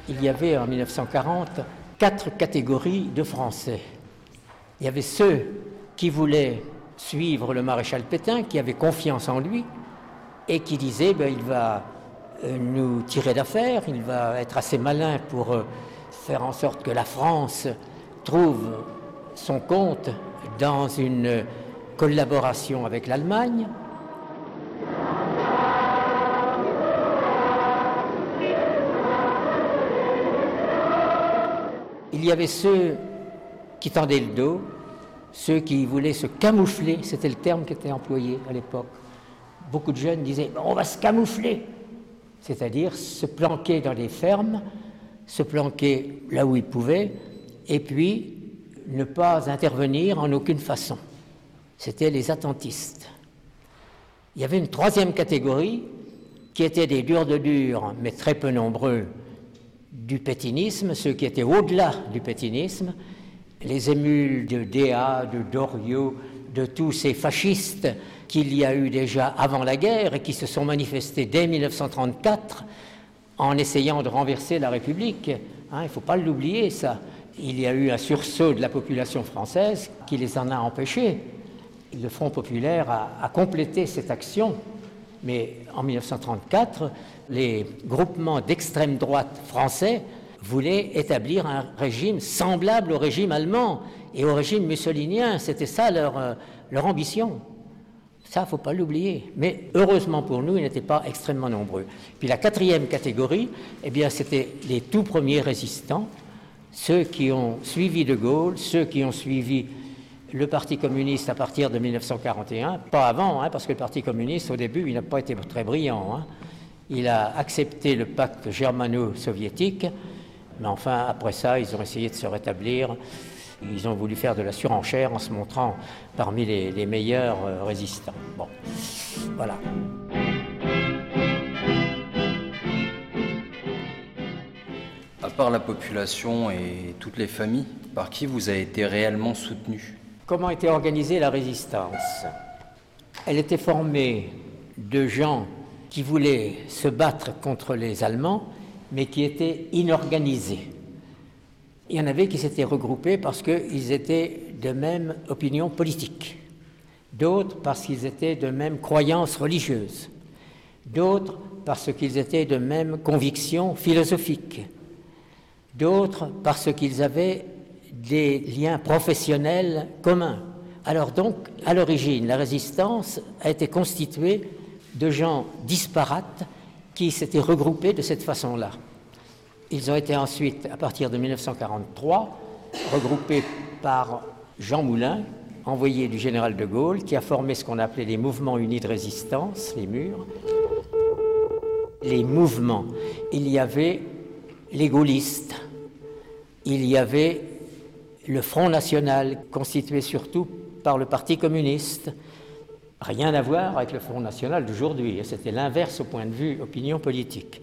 il y avait en 1940 4 catégories de Français. Il y avait ceux qui voulaient suivre le maréchal Pétain, qui avaient confiance en lui et qui disaient il va nous tirer d'affaire, il va être assez malin pour faire en sorte que la France trouve son compte dans une collaboration avec l'Allemagne. Il y avait ceux qui tendaient le dos, ceux qui voulaient se camoufler, c'était le terme qui était employé à l'époque. Beaucoup de jeunes disaient « on va se camoufler », c'est-à-dire se planquer dans les fermes, se planquer là où ils pouvaient, et puis ne pas intervenir en aucune façon. C'était les attentistes. Il y avait une 3e catégorie qui était des durs de durs, mais très peu nombreux, du pétinisme, ceux qui étaient au-delà du pétinisme, les émules de Déa, de Doriot, de tous ces fascistes qu'il y a eu déjà avant la guerre et qui se sont manifestés dès 1934 en essayant de renverser la République. Il ne faut pas l'oublier, ça. Il y a eu un sursaut de la population française qui les en a empêchés. Le Front populaire a complété cette action, mais en 1934, les groupements d'extrême droite français voulaient établir un régime semblable au régime allemand et au régime mussolinien. C'était ça leur ambition. Ça, il ne faut pas l'oublier. Mais heureusement pour nous, ils n'étaient pas extrêmement nombreux. Puis la 4e catégorie, c'était les tout premiers résistants, ceux qui ont suivi De Gaulle, ceux qui ont suivi le Parti communiste à partir de 1941, pas avant, parce que le Parti communiste, au début, il n'a pas été très brillant. Il a accepté le pacte germano-soviétique, mais enfin, après ça, ils ont essayé de se rétablir. Ils ont voulu faire de la surenchère en se montrant parmi les meilleurs résistants. Bon, voilà. À part la population et toutes les familles, par qui vous avez été réellement soutenu ? Comment était organisée la résistance ? Elle était formée de gens qui voulaient se battre contre les Allemands, mais qui étaient inorganisés. Il y en avait qui s'étaient regroupés parce qu'ils étaient de même opinion politique, d'autres parce qu'ils étaient de même croyances religieuses, d'autres parce qu'ils étaient de même convictions philosophiques, d'autres parce qu'ils avaient des liens professionnels communs. Alors donc, à l'origine, la résistance a été constituée de gens disparates qui s'étaient regroupés de cette façon-là. Ils ont été ensuite, à partir de 1943, regroupés par Jean Moulin, envoyé du général de Gaulle, qui a formé ce qu'on appelait les mouvements unis de résistance, les MUR. Les mouvements, il y avait les gaullistes, il y avait le Front national, constitué surtout par le Parti communiste. Rien à voir avec le Front national d'aujourd'hui, c'était l'inverse au point de vue opinion politique.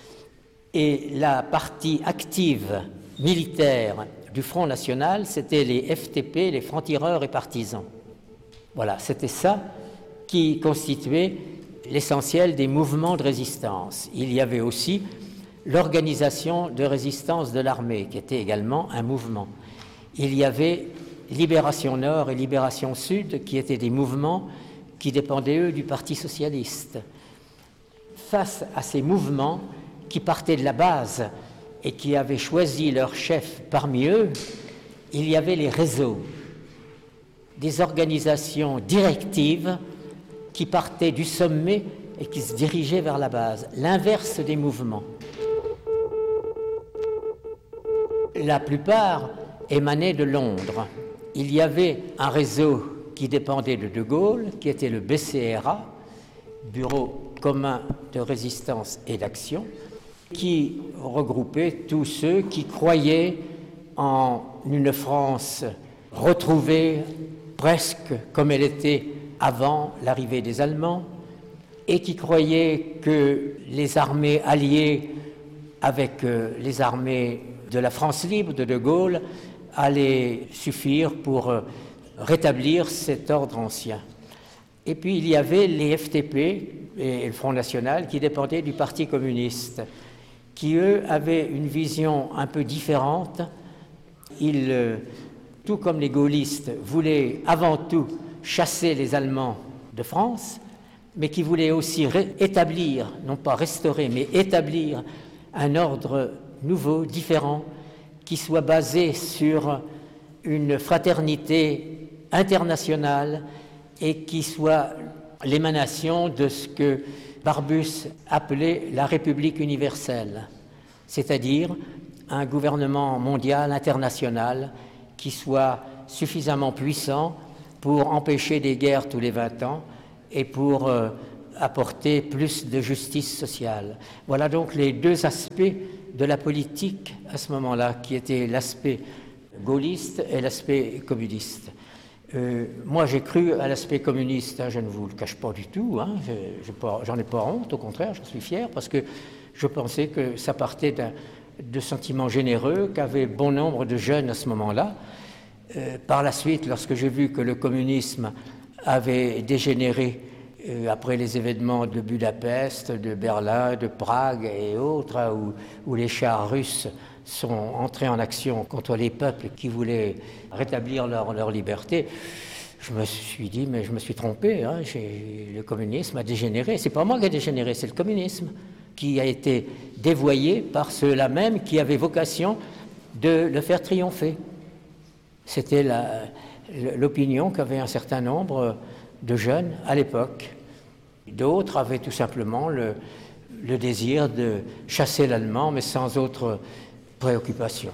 Et la partie active militaire du Front national, c'était les FTP, les francs-tireurs et partisans. Voilà, c'était ça qui constituait l'essentiel des mouvements de résistance. Il y avait aussi l'organisation de résistance de l'armée, qui était également un mouvement. Il y avait Libération Nord et Libération Sud, qui étaient des mouvements qui dépendaient, eux, du Parti socialiste. Face à ces mouvements qui partaient de la base et qui avaient choisi leur chef parmi eux, il y avait les réseaux, des organisations directives qui partaient du sommet et qui se dirigeaient vers la base, l'inverse des mouvements. La plupart émanaient de Londres. Il y avait un réseau qui dépendait de De Gaulle, qui était le BCRA, Bureau commun de résistance et d'action, qui regroupait tous ceux qui croyaient en une France retrouvée presque comme elle était avant l'arrivée des Allemands, et qui croyaient que les armées alliées avec les armées de la France libre de De Gaulle allaient suffire pour rétablir cet ordre ancien. Et puis il y avait les FTP et le Front national qui dépendaient du Parti communiste. qui, eux, avaient une vision un peu différente. Ils, tout comme les gaullistes, voulaient avant tout chasser les Allemands de France, mais qui voulaient aussi établir, non pas restaurer, mais établir un ordre nouveau, différent, qui soit basé sur une fraternité internationale et qui soit l'émanation de ce que Barbus appelait la République universelle, c'est-à-dire un gouvernement mondial, international, qui soit suffisamment puissant pour empêcher des guerres tous les 20 ans et pour apporter plus de justice sociale. Voilà donc les deux aspects de la politique à ce moment-là, qui étaient l'aspect gaulliste et l'aspect communiste. Moi, j'ai cru à l'aspect communiste, je ne vous le cache pas du tout, j'en ai pas honte, au contraire, j'en suis fier, parce que je pensais que ça partait de sentiments généreux qu'avaient bon nombre de jeunes à ce moment-là. Par la suite, lorsque j'ai vu que le communisme avait dégénéré après les événements de Budapest, de Berlin, de Prague et autres, où les chars russes sont entrés en action contre les peuples qui voulaient rétablir leur liberté, je me suis dit, mais je me suis trompé, le communisme a dégénéré. C'est pas moi qui ai dégénéré, c'est le communisme qui a été dévoyé par ceux-là même qui avaient vocation de le faire triompher. C'était l'opinion qu'avaient un certain nombre de jeunes à l'époque. D'autres avaient tout simplement le désir de chasser l'allemand, mais sans autre préoccupation.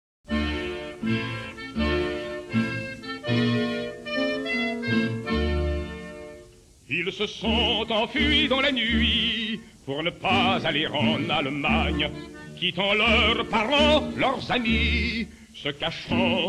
Ils se sont enfuis dans la nuit pour ne pas aller en Allemagne, quittant leurs parents, leurs amis, se cachant